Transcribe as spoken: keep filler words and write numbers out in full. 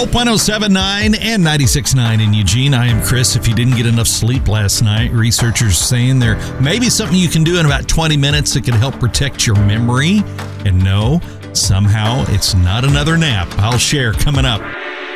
Hope one oh seven point nine and ninety-six point nine in Eugene. I am Chris. If you didn't get enough sleep last night, researchers are saying there may be something you can do in about twenty minutes that can help protect your memory. And no, somehow it's not another nap. I'll share coming up.